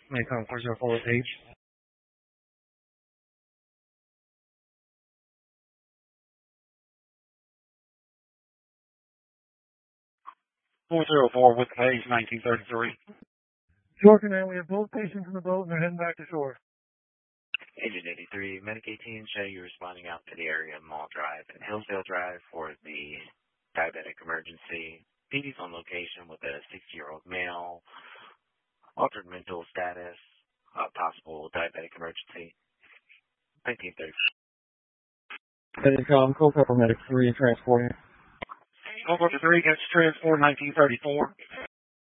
Maycom 404H. 404 with page 1933. Shore Command, we have both patients in the boat and they're heading back to shore. Agent 83, Medic 18, show you responding out to the area of Mall Drive and Hillsdale Drive for the diabetic emergency. PD's on location with a 60-year-old male, altered mental status, possible diabetic emergency. 1930. Medicom, Coca for Medic 3 transporting. Coca 3 gets transport 1934.